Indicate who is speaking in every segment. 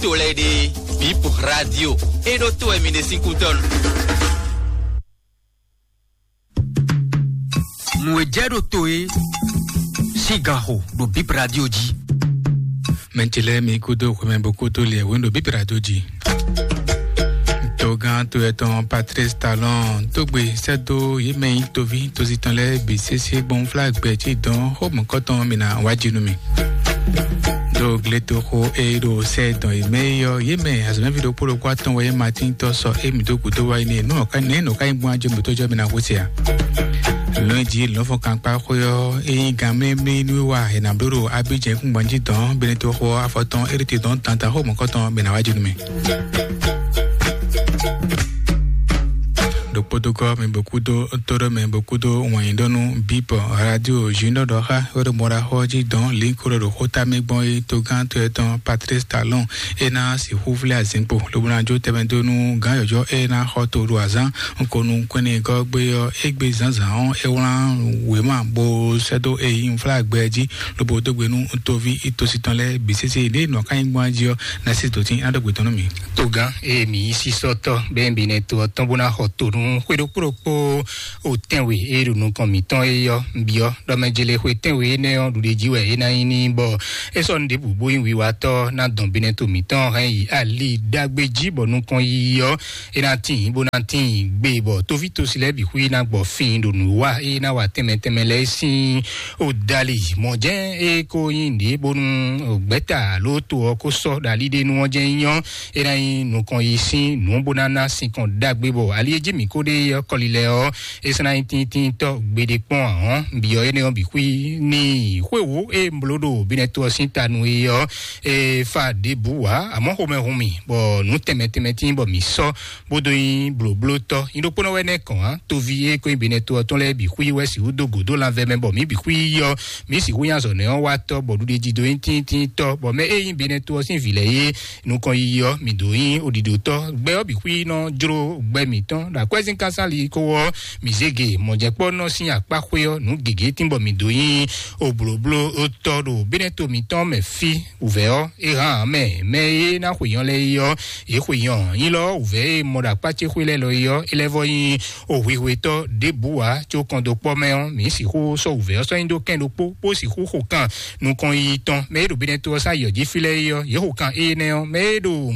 Speaker 1: tolede Bip Radio e do to emine sinkuton.
Speaker 2: Mwejedo toe Sigaho do Bip Radio ji.
Speaker 3: Mentile mi kudo kome bokuto le wendo Bip Radio ji. Togan to eton Patrice Talon togbe sedo yeme tovi tozitanle BCC bon flag beji don home koton mina wajinu mi. Do gleto ho e do se don emeyo yeme azme video polo kwaton waye Martin to so e mi do kudo wa ni no kan ne no kan gbo aje mo tojo mina wosia. Lundi lo fo kan pa koyo e game me nuwa e na bloro abije kun banji don beneto ho afoton erite don tanta home koton mina wajinu mi. Protocole mais beaucoup de moyens Bip Radio Junior Dora ore mora hoji don linkolo do hota me bon e togan to eton Patrice Talon e na si houvle azimpo lo bonanjo tebendo nu gan yojo e na hoto ru azan nkonu kwene gogbe yo egbe zanzan e wan we ma bo sedo e yin flag beji lo bo dogbe nu tovi itositanle BCC de no kan gbanji yo na si to tin adogbe ton mi
Speaker 4: togan e mi si soto ben bineto tombona hoto nu kwedo propo o tenwe e nu komiton e yo bio do mejele kwe tenwe ne on de jiwe e na ini bo e so nde bubo yin wiwa to na don bineto miton ran ali dagbeji bo nu kon yo e na tin bo na tin gbe bo to vi to sile bi hui na gbo fin do nu wa e na wa temetemele si o dali mo je e ko yin de bo nu gbeta lo to ko so dali de nu je yan e na nu kon yi sin nu bonana sin kon dagbe bo ali eji mi ko de kolileo esna tin to gbede pon bi yo ene on bi hui ni hwewo e mblodo bineto sintanu yo e fa debuwa amo home bo nu temetin bo mi so bodo yin bloblo to ino pono wene kan to vie ko bineto ton le bi hui we si udogodo la ve me bo mi bi hui yo mi si hu yan so ne on wa to bo du de jido tin to bo me e yin bineto sin vileye nu kon yo mi do yin odido to gbe obi hui no juro gbe mi ton da kwezin kasali ko wo mizege mojepo no sin apakwe nu gege timbo mi doyin obloblo o todo bineto mi ton me fi ouvert e ran me e na huyan le yo e huyan yin lo ouvert mo da pache huile lo yo elevo yin o wiwe to debua cho kondo po me on mi si ho so ouvert so indo kendo po si ho kan nu kon yi ton me do bineto sa yo ji file yo ye ho kan e ne on me do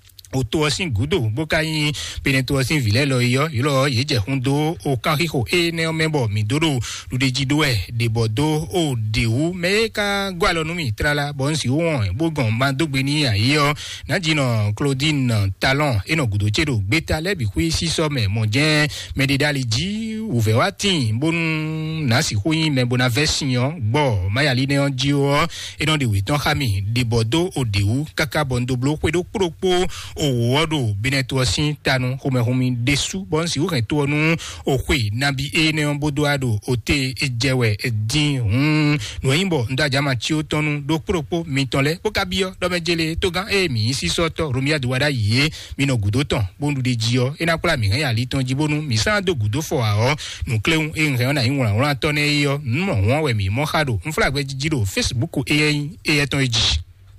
Speaker 4: oto osin gudo bokayin peneto osin vile lo yo ye je hundo o kan hiho e ne o membo mi doro lu de jido e de bodo o de wu me ka gwalo nu mi trala bon si won bogon ma dogbe ni ayo na jino Claudine Talon e no gudo chedo gbeta le bi hui si so me mo je me de daliji uvewatin bon na si hui me bona version gbo mayali ne on ji o e no de wi ton khami de bodo o de wu kaka bondo blo kwedo propo o wodo bineto sin tanu homi desu bon si o ren to nu o kwe nabi e ne on bodo ado o te ejewe edin no yimbo nda jama chi o tonu do propo mi tonle pokabio do mejele to gan e mi si soto romia de wada ye mi no gudo ton bondu de jio e na pla mi ren ya li ton jibonu mi san do gudo fo a o nu kleun e ren na yin won ton e yo mo won we mi mo khado nflagbe jijiro Facebook e ton eji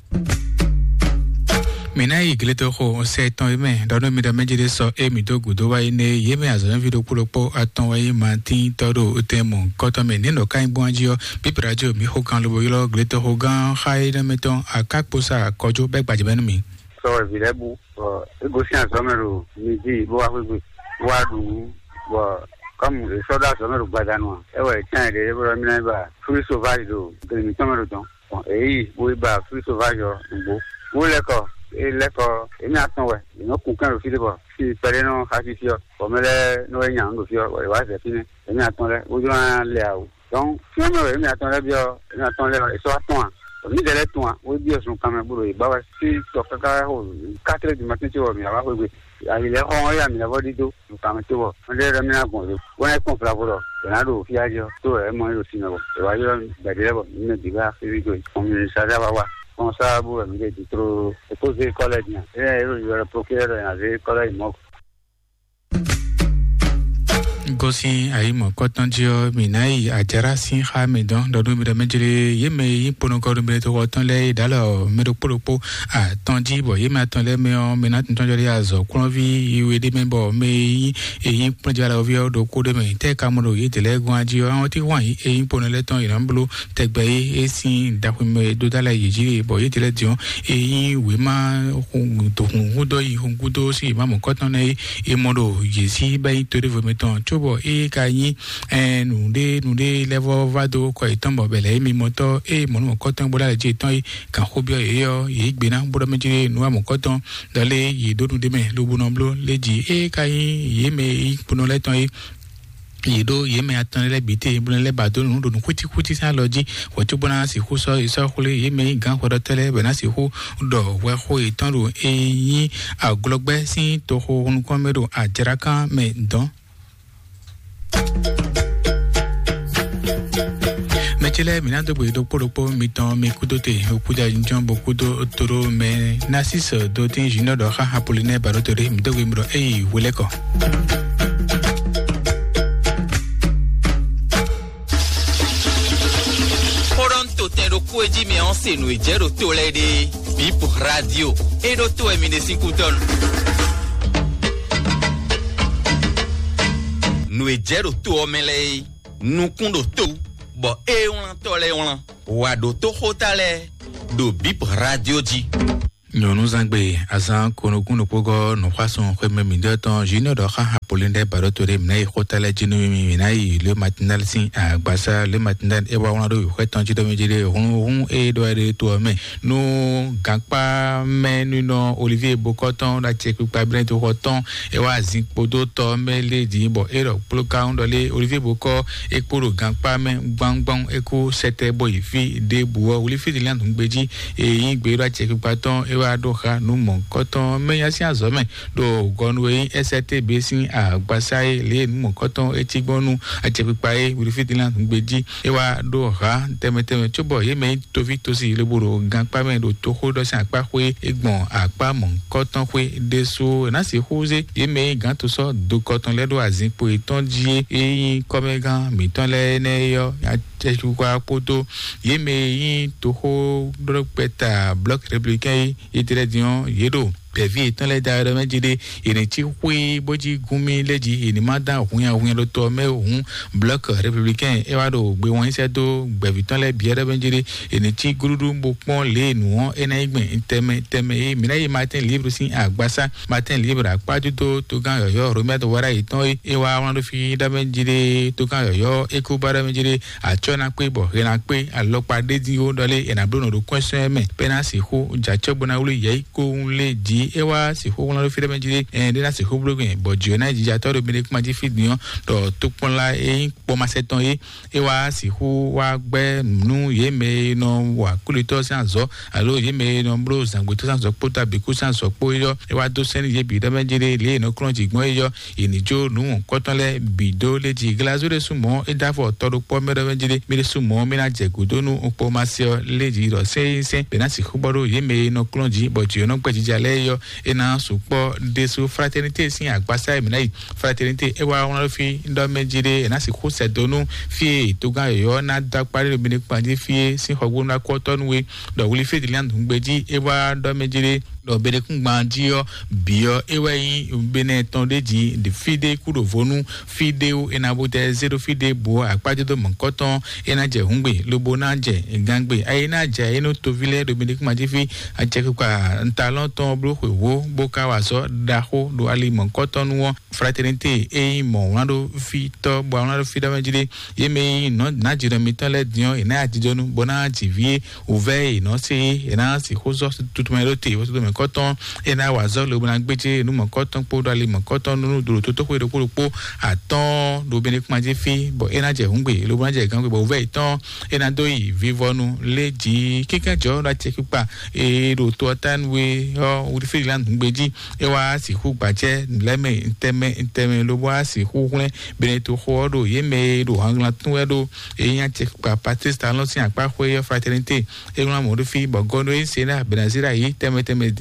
Speaker 3: Mina igleto ho se ton me do no mi da mejide so e mi do gudo wa ine ye me azan video pulopo aton wa Martin todo utemo koto me nino kan bonjio Bip Radio mi ho kan lo yo gleto ho gan khai na meton akakposa kojo be gbaje benu mi
Speaker 5: so vilebu egosian somero midi bo wa du bo comme le soldat somero gbadanu e we chan de bro mi na ba free sauvage do mi somero don e bo ba free sauvage do bo leko leko emi aton we no kun kan ro fi debo si pere no ha fi fio o mele no e yan go fio wa se fini emi aton le ojo an le awo donc si mo emi aton le bio emi aton le so aton ni de le ton o bio sun kan me buro e ba wa si to kaka ho 4 du matin ti o mi aba we ali le ho ya mi la body do kan me ti wo de re mi na gon do won e kon fra buro na do fi ajo to e mo ro si no e wa yo be de bo ni diga fi go o mi sa da wa on sa bu mi de trop poser collègue e ero yo procureur na de collègue mo
Speaker 3: gosi ayi mo kotan jio minai ajara sin ha medon dodo mi mejere ye me yipono ko me to kotan le dalo me do poropo a tanji bo ye ma tan le me on me na tan jori azo kun vi iwe de me bo me yin pon jara ovi do ko de me te kamoro ye tele gun ajio awon ti wan yi yin pono le tan iran blo tegbe e sin da ku me do dala yi jiri bo ye tele dion yin we ma to hun do yi hun do si ma mo kotan ne e modo ye si ba yi to de me ton chobo e ka yin nu de level vado ko itan bo bele mi moto e mo no kotan bo la je tan yi kan ko bi yo yi gbena bo do meji nu am kotan dale yi do de me lo bu no blo leji e ka yin ye me puno le tan yi yido ye me atan le bite bun le ba do nu do kuti sa loji wo tu bona si ku so iso kule ye me gan ko do tele be na si ku do we ko itan ro e yin aglogbe sin to ko nu ko me do ajara kan me don mechele minado bo do poropo miton me kudote okuja njon bo kudo toro me nasis do tin jino do ha apoline barotere mi do mi do weleko
Speaker 1: Tendo kueji me onse no ejero to lede Bip Radio Edo to emine 5 ton No ejero to omele no kundo to bo e on to le on wa do to hotale do Bip Radio ji
Speaker 3: no zangbe azan kono kuno pogo no façon que même de temps jino do ha polinde barotore mnai hotale jino mi nai le matinal sin agbasa le matinal e wa wona do kwetan ji do mi jire hun e do de to me no gangpa menu no Olivier Bokoton la cheku pa bien to hoton e wa zin podo to me le di bo e ro ploka on do le Olivier Boko e poro gangpa me gbangbang e ko sete boy fi de buo Olivier de land ngbeji e yin gbe ro cheku pa ton e adoha no mon koton me yasi azome do gonwe STB sin agbasai le mon koton etigbonu ajepipae wurifitilan gbeji ewa do ha temeteme chobo ye me tovi tosi le buru ganpa me do to ho do sin apa kwe egbon apa mon koton kwe deso na si hoze ye me gan to so do koton le do azin po iton ji eyin komegan mi ton le ne yo kwa poto ye me yin to ho do peta bloc républicain itire dion yedo pevi tan le da me jide ene ti kwe boji gumi leji ene ma da ohun lo to me ohun bloc républicain e wa do gbe won ise do gbevi tan le biere me jide ene ti gurudu mo pon le nu won ene igbin teme e mi na ye Martin libre sin agbasa Martin libre apaju to gan yoyo romedo wara itan e wa won do fi da me jide to gan yoyo e ko bara me jide achona pe bo rena pe alopa de di o dole ena blono do question me penasi ho jacho bona ulu ye ko le ji ewa si ho won lo fi de menjide de na si ho blogun bo jo na jija to do mi kuma ji fi dion do to pon la e po ma seton ewa si ho wa gbe nu ye me no wa kulito san zo alo ye me no bro zangbo to san zo pota bi ku san so po yo ewa do sen ye bi de menjide le no kron ji gbon yo inijo nu koton le bido le ji glazo de sumo e da fo to do po me de menjide mi le sumo mi na je gudonu po ma se le ji ro se be na si ho boro ye me no kron ji bo ji no gbe ji jale yo ena supo desu fraternité sin agbasa eminai fraternité ewa won fi ndo mejire ena si ko sedonu fi to gan yo na da pare le bini panje fi sin hogbon na ko tonwe do wuli fi land ngbeji ewa ndo mejire do bele kun gbanji yo bio ewa yin bene ton deji de fide ku do vonu fideo ena bote zero fide bo apaje do monkoton ena je hungbe lobo na je gangbe ayi na je eno to vile do bini kun maji fi aje kwa ntalon ton bro wo boka waso daho do ali monkoton wo fraternité e mo wando fi to bo wando fi da mejide ye me no na jire mitan le dion ena atijonu bona jivie ouvert no se ena si hozo tutumelote wo to koton ena wazo lo bana gbeje nu mo koton po do ali mo koton nu do to ko do po aton do bene kuma je fi bo ena je hungbe lo bana je gan bo ve ton ena do yi vivonu leji kikejo la che kupa e do to tan we o uri fi land gbeji e wa si ku gbaje leme nteme lo wa si ku hun bene to ho do ye me do hangla tun we do e yan che kupa patista lo sin apa ko ye fraternité e glan mo do fi bo gono e se na benazira yi teme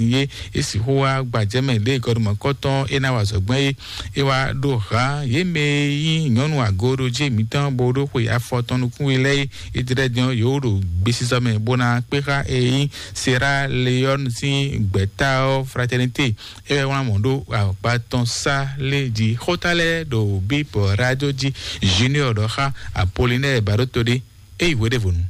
Speaker 3: tiye esi hoa gbajeme le godmo koton ena wa sogbe e wa do ha ye me yin nyonu agoro je mi tan bodo ko ya foton kun ile idire jon yo ro gbesi so me bona pe ka e Sierra Leone si gbeta o fraternité e wa mondo pa ton sa le di hotale do bip radio di junior do ha Apollinaire Barotodi e iwe de vonu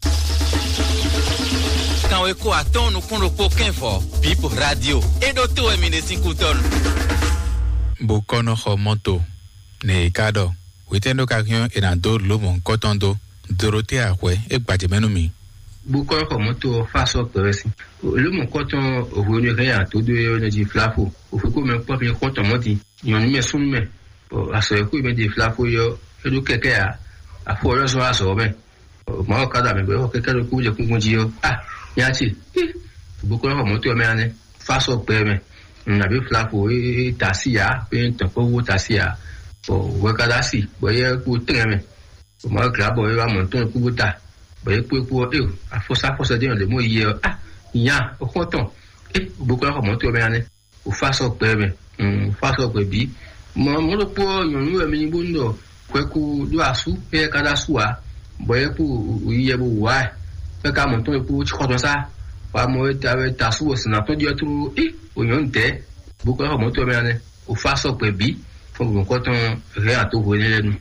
Speaker 1: quand we ko aton no kondo pokin fo bip radio e do to e mine 5 ton
Speaker 3: bokono ho monto ne kado witendo kakyon e na do lo mon kotondo Dorothée Akwe e gbajemenu mi
Speaker 6: bokono ho monto faso peresi le mon koton revenu rien to de ne di flafo o fi ko me po mi koton moti yon me sun me aso e ko me di flafo yo e do keke a fo yo so aso be mo kada me be o keke do ku je kun ji yo yachi bokono ho monto me ane faso peme na bi flafo e tasia pe to ko tasia o we kada si boye ku treme mo grabo e wa monton ku buta boye ku a força de le mo ye ya o konton bokono ho monto me ane o faso peme faso pe bi mo lo po yonu e mi ni bundo kweku do asu e kada suwa boye ku ye bo wa fe ka monton ku chikoto sa wa mo ta suwo sina to di otru oyon de buko ho moto me ane o faso pe bi fo mo koton re ato ho ne lenu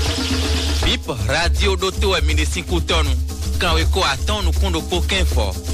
Speaker 1: bip radio do to e mine 5 ton quand we ko aton no kondo pokin fo